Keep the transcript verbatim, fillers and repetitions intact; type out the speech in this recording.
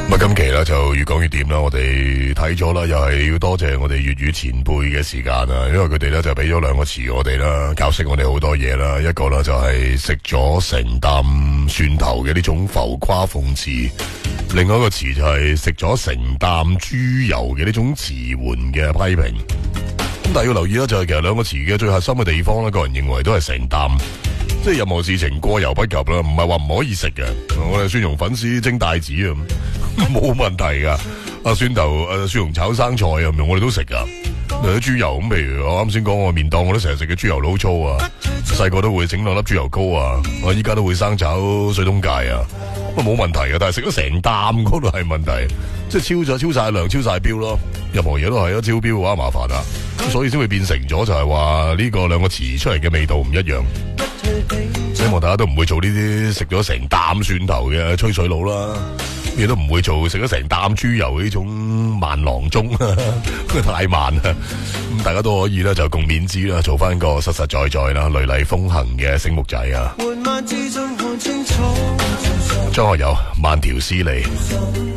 咁啊，今期咧就越講越掂啦，我哋睇咗啦，又係要多謝我哋粵語前輩嘅時間啊，因為佢哋咧就俾咗兩個詞我哋啦，教識我哋好多嘢啦。一個咧就係食咗成啖蒜頭嘅呢種浮誇諷刺，另外一個詞就係食咗成啖豬油嘅呢種遲緩嘅批評。咁但係要留意啦，就係其實兩個詞嘅最核心嘅地方咧，個人認為都係成啖。即係任何事情過猶不及啦，唔係話唔可以食嘅。我哋蒜蓉粉絲蒸帶子啊，冇問題噶。啊蒜頭誒蒜蓉炒生菜啊，我哋都食噶。誒豬油咁，譬如我啱先講我麵檔，我都成日食嘅豬油撈粗啊。細個都會整兩粒豬油膏啊，我依家都會生炒水冬芥啊，咁啊冇問題嘅。但係食咗成啖嗰度係問題，即係超咗超晒量、超晒標咯。任何嘢都係啊，超標嘅話麻煩啊，所以先會變成咗就係話呢個兩個詞出嚟嘅味道唔一樣。希望大家都唔會做呢啲食咗成啖蒜頭嘅吹水佬啦，亦都唔會做食咗成啖豬油呢種慢郎中太慢啦。咁大家都可以咧就共勉之啦，做翻個實實在在啦、雷厲風行嘅醒目仔啊！張學友慢條斯理。